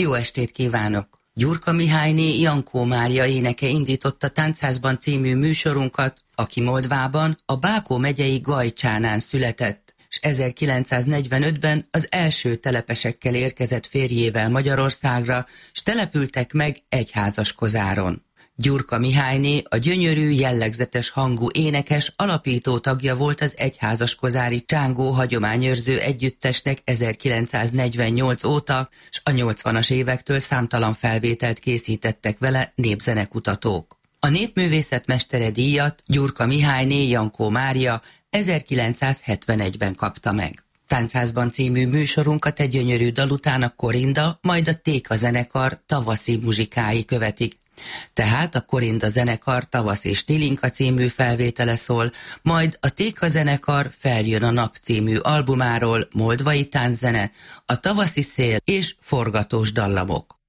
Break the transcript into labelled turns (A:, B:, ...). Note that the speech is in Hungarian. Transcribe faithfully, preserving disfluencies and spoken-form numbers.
A: Jó estét kívánok! Gyurka Mihályné Jankó Mária éneke indította Táncházban című műsorunkat, aki Moldvában, a Bákó megyei Gajcsánán született, és ezerkilencszáznegyvenötben az első telepesekkel érkezett férjével Magyarországra, s települtek meg Egyházaskozáron. Gyurka Mihályné a gyönyörű, jellegzetes hangú énekes alapító tagja volt az egyházaskozári Csángó hagyományőrző együttesnek ezerkilencszáznegyvennyolc óta, s a nyolcvanas évektől számtalan felvételt készítettek vele népzenekutatók. A népművészet mestere díjat Gyurka Mihályné Jankó Mária ezerkilencszázhetvenegyben kapta meg. Táncházban című műsorunkat egy gyönyörű dal után a Korinda, majd a Téka zenekar tavaszi muzsikái követik. Tehát a Korinda zenekar Tavasz és Tilinka című felvétele szól, majd a Téka zenekar Feljön a nap című albumáról moldvai tánczene, a tavaszi szél és forgatós dallamok.